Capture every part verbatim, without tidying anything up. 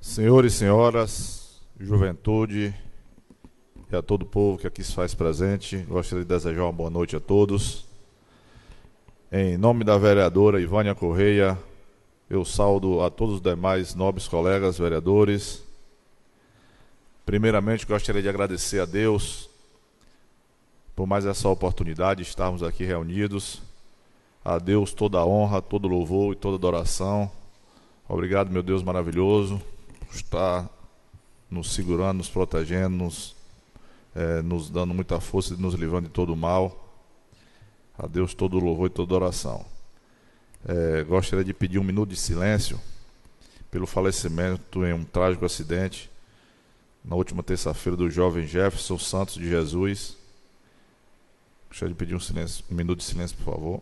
Senhores e senhoras, juventude e a todo o povo que aqui se faz presente, gostaria de desejar uma boa noite a todos. Em nome da vereadora Ivânia Correia, eu saudo a todos os demais nobres colegas vereadores. Primeiramente, gostaria de agradecer a Deus por mais essa oportunidade de estarmos aqui reunidos. A Deus toda a honra, todo louvor e toda adoração. Obrigado, meu Deus maravilhoso, por estar nos segurando, nos protegendo, nos, é, nos dando muita força e nos livrando de todo o mal. A Deus todo louvor e toda adoração. É, gostaria de pedir um minuto de silêncio pelo falecimento em um trágico acidente na última terça-feira do jovem Jefferson Santos de Jesus. Gostaria de pedir um, silêncio, um minuto de silêncio, por favor.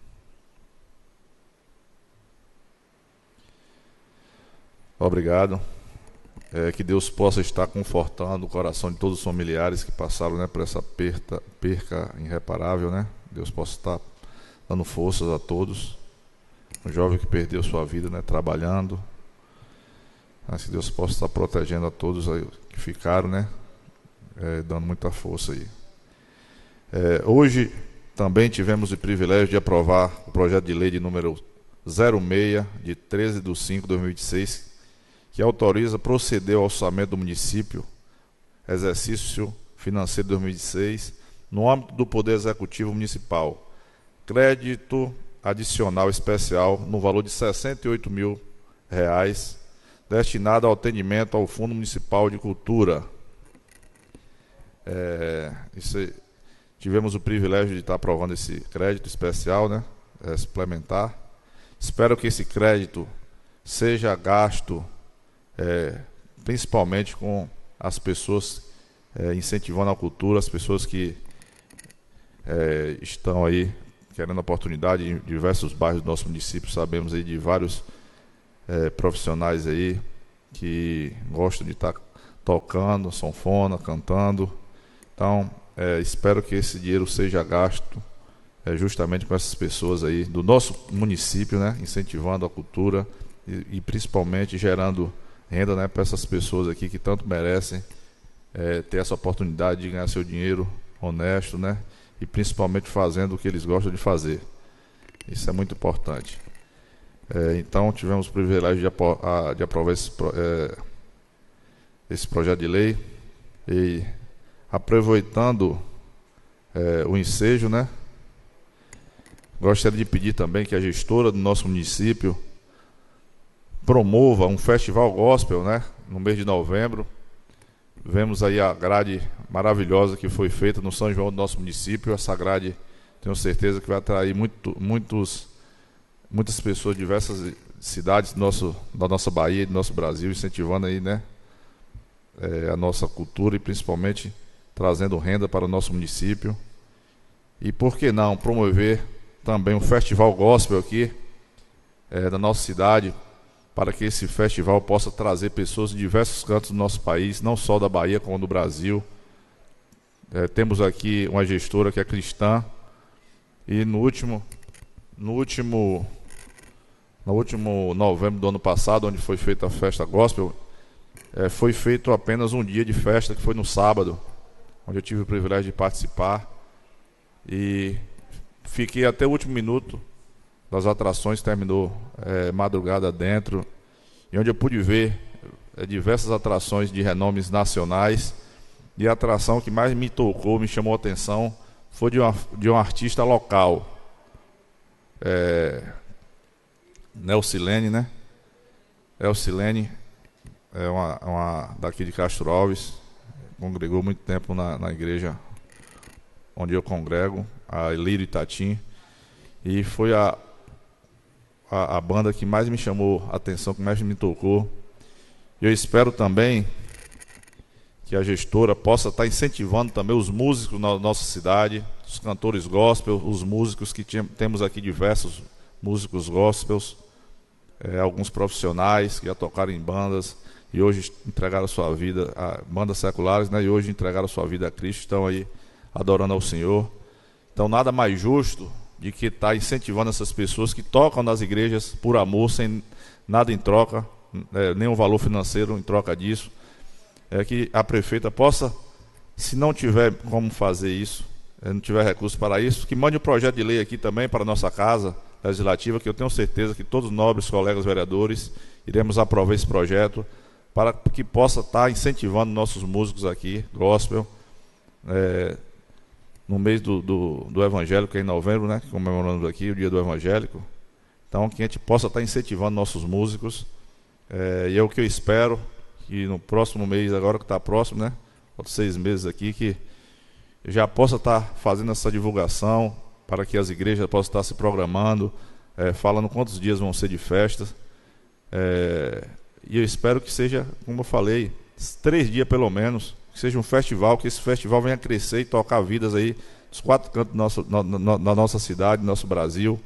Obrigado. É, que Deus possa estar confortando o coração de todos os familiares que passaram, né, por essa perda, perca irreparável, né? Deus possa estar dando forças a todos. Um jovem que perdeu sua vida, né, trabalhando. Mas que Deus possa estar protegendo a todos aí que ficaram, né, é, dando muita força aí. É, hoje também tivemos o privilégio de aprovar o projeto de lei de número zero seis, de treze de cinco de dois mil e vinte e seis, que autoriza proceder ao orçamento do município, exercício financeiro de dois mil e vinte e seis, no âmbito do Poder Executivo Municipal. Crédito adicional especial no valor de sessenta e oito mil reais, destinado ao atendimento ao Fundo Municipal de Cultura. É, isso aí, tivemos o privilégio de estar aprovando esse crédito especial, né, é, suplementar. Espero que esse crédito seja gasto É, principalmente com as pessoas é, incentivando a cultura, as pessoas que é, estão aí querendo oportunidade em diversos bairros do nosso município. Sabemos aí de vários é, profissionais aí que gostam de estar tocando sanfona, cantando. Então, é, espero que esse dinheiro seja gasto é, justamente com essas pessoas aí do nosso município, né, incentivando a cultura e, e principalmente gerando renda, né, para essas pessoas aqui que tanto merecem é, ter essa oportunidade de ganhar seu dinheiro honesto, né, e principalmente fazendo o que eles gostam de fazer. Isso é muito importante. É, então tivemos o privilégio de, apro a, de aprovar esse, é, esse projeto de lei e aproveitando é, o ensejo, né, gostaria de pedir também que a gestora do nosso município promova um festival gospel, né, no mês de novembro. Vemos aí a grade maravilhosa que foi feita no São João do nosso município. Essa grade, tenho certeza que vai atrair muito, muitos, muitas pessoas de diversas cidades do nosso, da nossa Bahia e do nosso Brasil, incentivando aí, né, é, a nossa cultura e principalmente trazendo renda para o nosso município. E por que não promover também um festival gospel aqui é, da nossa cidade, para que esse festival possa trazer pessoas de diversos cantos do nosso país, não só da Bahia, como do Brasil. É, temos aqui uma gestora que é cristã, e no último, no último, no último novembro do ano passado, onde foi feita a festa gospel, é, foi feito apenas um dia de festa, que foi no sábado, onde eu tive o privilégio de participar, e fiquei até o último minuto das atrações, terminou é, madrugada dentro, e onde eu pude ver é, diversas atrações de renomes nacionais, e a atração que mais me tocou, me chamou a atenção, foi de, uma, de um artista local, é, Nelcilene, né? Nelcilene é uma, uma daqui de Castro Alves, congregou muito tempo na, na igreja onde eu congrego, a Elírio Itatim, e foi a A, a banda que mais me chamou a atenção, que mais me tocou. Eu espero também que a gestora possa estar incentivando também os músicos na nossa cidade, os cantores gospel, os músicos que tinha, temos aqui diversos músicos gospels, é, alguns profissionais que já tocaram em bandas e hoje entregaram a sua vida, a bandas seculares, né, e hoje entregaram a sua vida a Cristo, estão aí adorando ao Senhor. Então nada mais justo de que está incentivando essas pessoas que tocam nas igrejas por amor, sem nada em troca, é, nenhum valor financeiro em troca disso. É que a prefeita possa, se não tiver como fazer isso, é, não tiver recurso para isso, que mande um projeto de lei aqui também para a nossa casa legislativa, que eu tenho certeza que todos os nobres colegas vereadores iremos aprovar esse projeto para que possa estar incentivando nossos músicos aqui, gospel, é, no mês do, do, do evangélico, que é em novembro, né, comemorando aqui o dia do evangélico. Então, que a gente possa estar incentivando nossos músicos, é, e é o que eu espero, que no próximo mês, agora que está próximo, né, outros seis meses aqui, que já possa estar fazendo essa divulgação, para que as igrejas possam estar se programando, é, falando quantos dias vão ser de festas. É, e eu espero que seja, como eu falei, três dias pelo menos, que seja um festival, que esse festival venha crescer e tocar vidas aí dos quatro cantos do nosso, no, no, da nossa cidade, do nosso Brasil.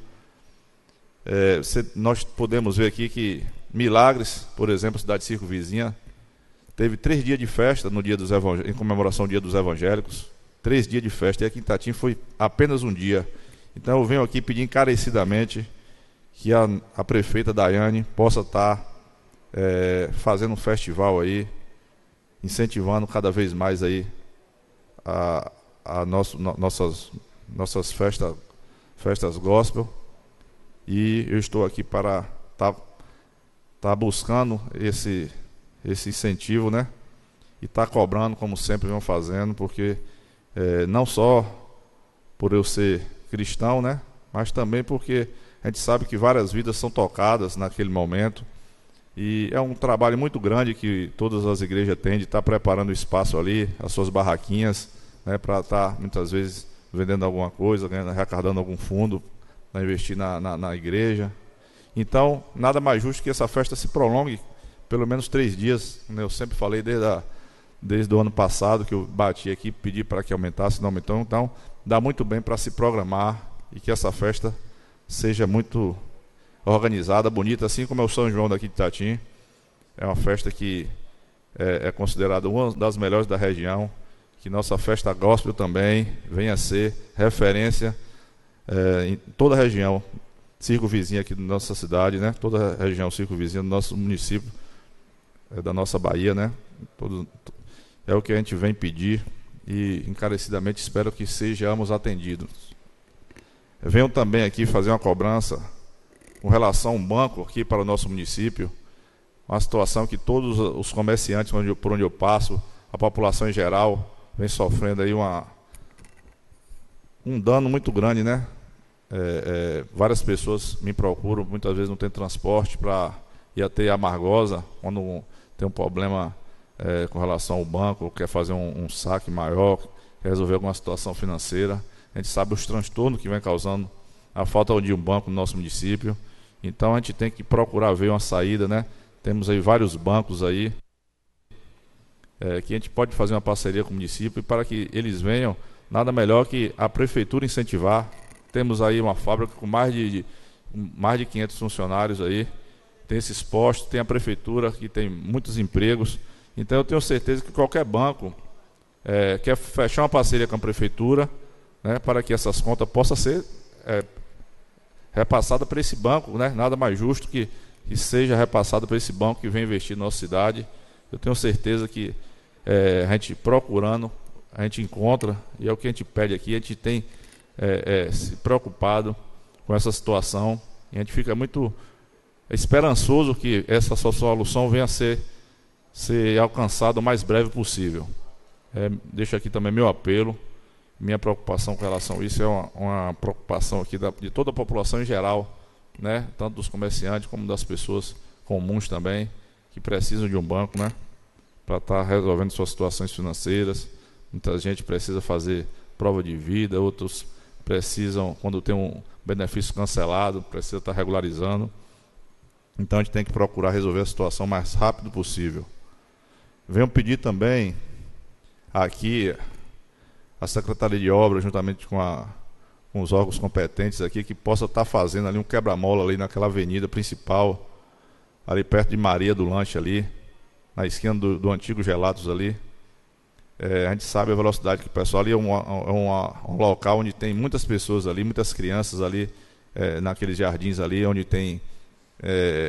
É, você, nós podemos ver aqui que Milagres, por exemplo, cidade circunvizinha, teve três dias de festa no dia dos em comemoração do Dia dos Evangélicos. Três dias de festa, e aqui em Itatim foi apenas um dia. Então eu venho aqui pedir encarecidamente que a, a prefeita Daiane possa estar é, fazendo um festival aí, incentivando cada vez mais aí a, a nosso, no, nossas, nossas festas, festas gospel. E eu estou aqui para estar tá, tá buscando esse, esse incentivo, né? E estar tá cobrando, como sempre vão fazendo, porque É, não só por eu ser cristão, né, mas também porque a gente sabe que várias vidas são tocadas naquele momento, e é um trabalho muito grande que todas as igrejas têm de estar preparando o espaço ali, as suas barraquinhas, né, para estar muitas vezes vendendo alguma coisa, né, arrecadando algum fundo para investir na, na, na igreja. Então, nada mais justo que essa festa se prolongue pelo menos três dias, né, eu sempre falei desde a desde o ano passado que eu bati aqui, pedi para que aumentasse, não aumentou. Então dá muito bem para se programar e que essa festa seja muito organizada, bonita, assim como é o São João daqui de Itatim. É uma festa que é, é considerada uma das melhores da região, que nossa festa gospel também venha a ser referência é, em toda a região circunvizinha aqui da nossa cidade, né? Toda a região circunvizinha do nosso município, é, da nossa Bahia, né? Todo, É o que a gente vem pedir e encarecidamente espero que sejamos atendidos. Venho também aqui fazer uma cobrança com relação a um banco aqui para o nosso município, uma situação que todos os comerciantes onde eu, por onde eu passo, a população em geral, vem sofrendo aí uma, um dano muito grande, né? É, é, várias pessoas me procuram, muitas vezes não tem transporte para ir até Amargosa, quando tem um problema É, com relação ao banco, quer fazer um, um saque maior, quer resolver alguma situação financeira. A gente sabe os transtornos que vem causando a falta de um banco no nosso município. Então a gente tem que procurar ver uma saída, né? Temos aí vários bancos aí, é, que a gente pode fazer uma parceria com o município, e para que eles venham, nada melhor que a prefeitura incentivar. Temos aí uma fábrica com mais de, de, mais de quinhentos funcionários aí, tem esses postos, tem a prefeitura que tem muitos empregos. Então eu tenho certeza que qualquer banco é, quer fechar uma parceria com a prefeitura, né, para que essas contas possam ser é, repassadas para esse banco, né? Nada mais justo que, que seja repassado para esse banco que vem investir na nossa cidade. Eu tenho certeza que é, a gente procurando, a gente encontra, e é o que a gente pede aqui, a gente tem é, é, se preocupado com essa situação, e a gente fica muito esperançoso que essa solução venha a ser ser alcançado o mais breve possível. É, deixo aqui também meu apelo, minha preocupação com relação a isso é uma, uma preocupação aqui da, de toda a população em geral, né? Tanto dos comerciantes como das pessoas comuns também, que precisam de um banco, né? Para estar resolvendo suas situações financeiras. Muita gente precisa fazer prova de vida, outros precisam, quando tem um benefício cancelado, precisa estar regularizando. Então a gente tem que procurar resolver a situação o mais rápido possível. Venho pedir também aqui a Secretaria de Obras, juntamente com, a, com os órgãos competentes aqui, que possa estar fazendo ali um quebra-mola ali naquela avenida principal, ali perto de Maria do Lanche ali, na esquina do, do antigo Gelatos ali. É, a gente sabe a velocidade que o pessoal ali é, um, é uma, um local onde tem muitas pessoas ali, muitas crianças ali, é, naqueles jardins ali, onde tem... É,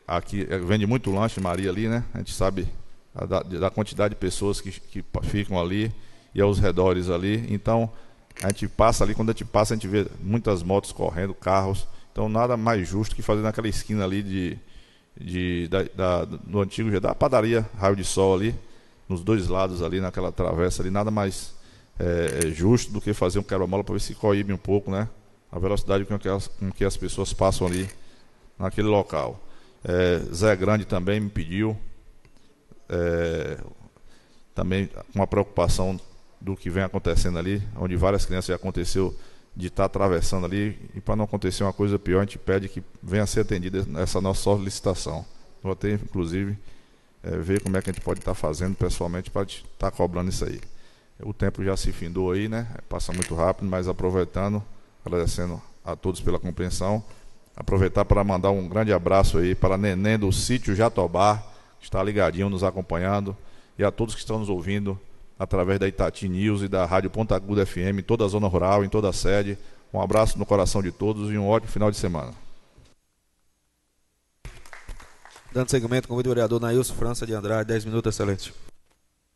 aqui vende muito lanche, Maria, ali, né? A gente sabe a, da, da quantidade de pessoas que, que ficam ali e aos redores ali. Então, a gente passa ali, quando a gente passa, a gente vê muitas motos correndo, carros. Então, nada mais justo que fazer naquela esquina ali de, de, da, da, do antigo, da padaria Raio de Sol ali, nos dois lados ali, naquela travessa ali, nada mais é, justo do que fazer um quebra-mola para ver se coíbe um pouco, né? A velocidade com que as, com que as pessoas passam ali naquele local. É, Zé Grande também me pediu, é, também uma preocupação do que vem acontecendo ali, onde várias crianças já aconteceu de estar atravessando ali, e para não acontecer uma coisa pior, a gente pede que venha a ser atendida essa nossa solicitação. Vou até, inclusive, é, ver como é que a gente pode estar fazendo pessoalmente para estar cobrando isso aí. O tempo já se findou aí, né? Passa muito rápido, mas aproveitando, agradecendo a todos pela compreensão, aproveitar para mandar um grande abraço aí para a Neném do Sítio Jatobá, que está ligadinho, nos acompanhando, e a todos que estão nos ouvindo através da Itati News e da Rádio Ponta Aguda F M, em toda a zona rural, em toda a sede. Um abraço no coração de todos e um ótimo final de semana. Dando seguimento, convido o vereador Nailson França de Andrade, dez minutos, excelente.